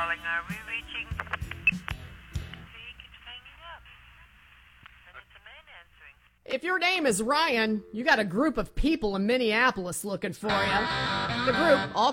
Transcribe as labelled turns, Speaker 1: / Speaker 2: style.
Speaker 1: calling. Are we reaching? See, he keeps hanging up. And it's a man answering.
Speaker 2: If your name is Ryan, you got a group of people in Minneapolis looking for you. The group, all